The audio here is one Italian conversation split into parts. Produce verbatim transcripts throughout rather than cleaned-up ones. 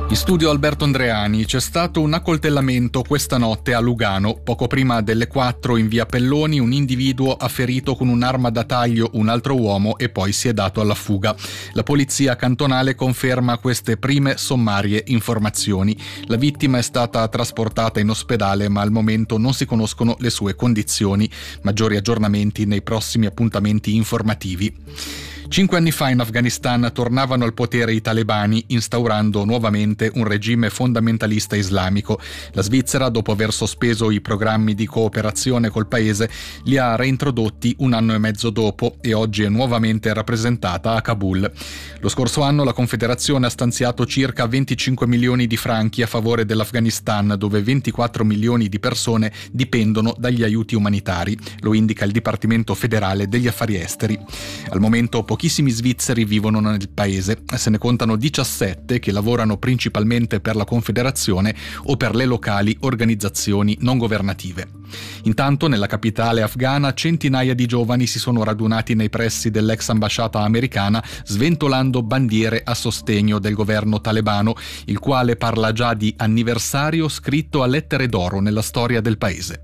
In studio Alberto Andreani. C'è stato un accoltellamento questa notte a Lugano. Poco prima delle quattro in via Pelloni un individuo ha ferito con un'arma da taglio un altro uomo e poi si è dato alla fuga. La polizia cantonale conferma queste prime sommarie informazioni. La vittima è stata trasportata in ospedale, ma al momento non si conoscono le sue condizioni. Maggiori aggiornamenti nei prossimi appuntamenti informativi. Cinque anni fa in Afghanistan tornavano al potere i talebani, instaurando nuovamente un regime fondamentalista islamico. La Svizzera, dopo aver sospeso i programmi di cooperazione col paese, li ha reintrodotti un anno e mezzo dopo e oggi è nuovamente rappresentata a Kabul. Lo scorso anno la Confederazione ha stanziato circa venticinque milioni di franchi a favore dell'Afghanistan, dove ventiquattro milioni di persone dipendono dagli aiuti umanitari, lo indica il Dipartimento federale degli affari esteri. Al momento pochissimi svizzeri vivono nel paese, se ne contano diciassette che lavorano principalmente per la Confederazione o per le locali organizzazioni non governative. Intanto nella capitale afghana centinaia di giovani si sono radunati nei pressi dell'ex ambasciata americana sventolando bandiere a sostegno del governo talebano, il quale parla già di anniversario scritto a lettere d'oro nella storia del paese.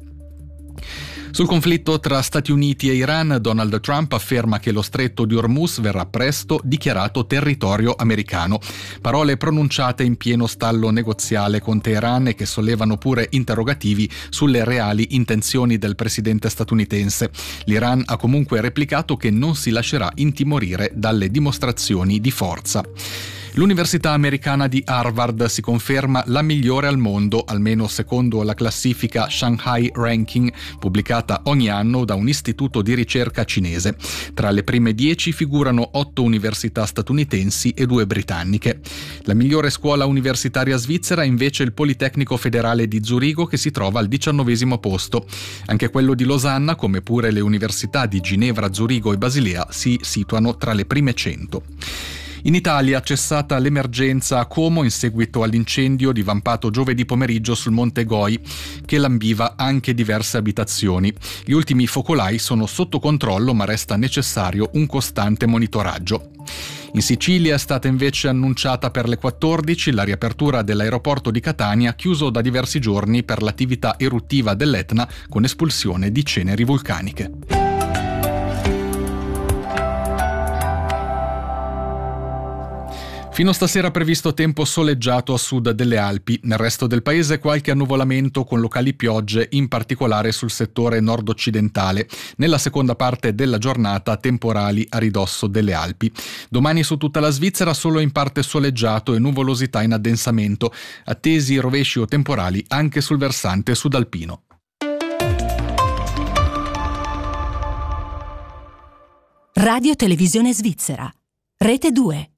Sul conflitto tra Stati Uniti e Iran, Donald Trump afferma che lo stretto di Hormuz verrà presto dichiarato territorio americano. Parole pronunciate in pieno stallo negoziale con Teheran e che sollevano pure interrogativi sulle reali intenzioni del presidente statunitense. L'Iran ha comunque replicato che non si lascerà intimorire dalle dimostrazioni di forza. L'Università americana di Harvard si conferma la migliore al mondo, almeno secondo la classifica Shanghai Ranking, pubblicata ogni anno da un istituto di ricerca cinese. Tra le prime dieci figurano otto università statunitensi e due britanniche. La migliore scuola universitaria svizzera è invece il Politecnico Federale di Zurigo, che si trova al diciannovesimo posto. Anche quello di Losanna, come pure le università di Ginevra, Zurigo e Basilea, si situano tra le prime cento. In Italia cessata l'emergenza a Como in seguito all'incendio divampato giovedì pomeriggio sul Monte Goi, che lambiva anche diverse abitazioni. Gli ultimi focolai sono sotto controllo, ma resta necessario un costante monitoraggio. In Sicilia è stata invece annunciata per le quattordici la riapertura dell'aeroporto di Catania, chiuso da diversi giorni per l'attività eruttiva dell'Etna con espulsione di ceneri vulcaniche. Fino stasera previsto tempo soleggiato a sud delle Alpi. Nel resto del paese qualche annuvolamento con locali piogge, in particolare sul settore nord-occidentale. Nella seconda parte della giornata temporali a ridosso delle Alpi. Domani su tutta la Svizzera solo in parte soleggiato e nuvolosità in addensamento. Attesi rovesci o temporali anche sul versante sudalpino. Radio Televisione Svizzera. Rete due.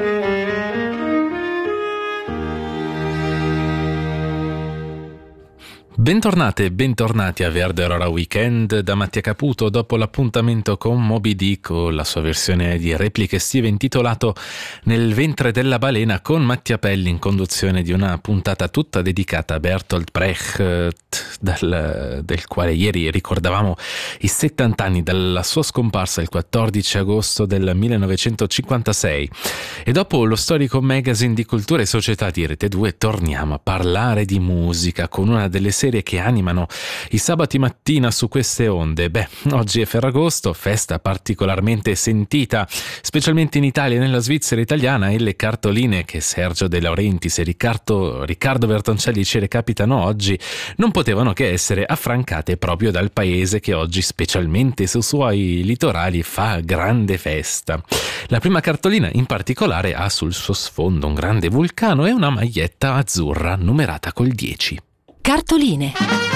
Bentornate e bentornati a Verde Aurora Weekend da Mattia Caputo dopo l'appuntamento con Moby Dick o la sua versione di repliche estive intitolato Nel ventre della balena con Mattia Pelli in conduzione di una puntata tutta dedicata a Bertolt Brecht, dal, del quale ieri ricordavamo i settanta anni dalla sua scomparsa il quattordici agosto del millenovecentocinquantasei. E dopo lo storico magazine di cultura e società di Rete due torniamo a parlare di musica con una delle serie che animano i sabati mattina su queste onde. Beh, oggi è Ferragosto, festa particolarmente sentita, specialmente in Italia e nella Svizzera italiana, e le cartoline che Sergio De Laurentiis e Riccardo, Riccardo Bertoncelli ci recapitano oggi non potevano che essere affrancate proprio dal paese che oggi, specialmente sui suoi litorali, fa grande festa. La prima cartolina in particolare ha sul suo sfondo un grande vulcano e una maglietta azzurra numerata col dieci. Cartoline.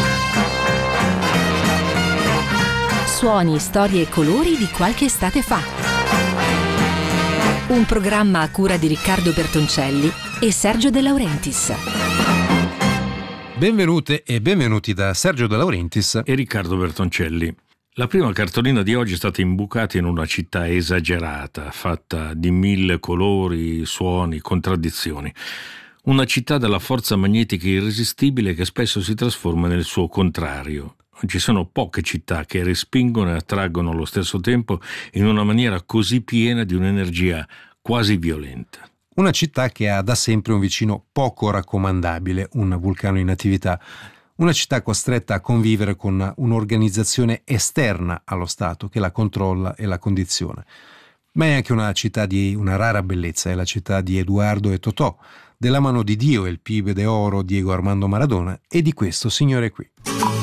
Suoni, storie e colori di qualche estate fa. Un programma a cura di Riccardo Bertoncelli e Sergio De Laurentiis. Benvenute e benvenuti da Sergio De Laurentiis e Riccardo Bertoncelli. La prima cartolina di oggi è stata imbucata in una città esagerata, fatta di mille colori, suoni, contraddizioni. Una città dalla forza magnetica irresistibile che spesso si trasforma nel suo contrario. Ci sono poche città che respingono e attraggono allo stesso tempo in una maniera così piena di un'energia quasi violenta. Una città che ha da sempre un vicino poco raccomandabile, un vulcano in attività. Una città costretta a convivere con un'organizzazione esterna allo Stato che la controlla e la condiziona. Ma è anche una città di una rara bellezza, è la città di Eduardo e Totò, della mano di Dio, il pibe de oro Diego Armando Maradona, e di questo signore qui.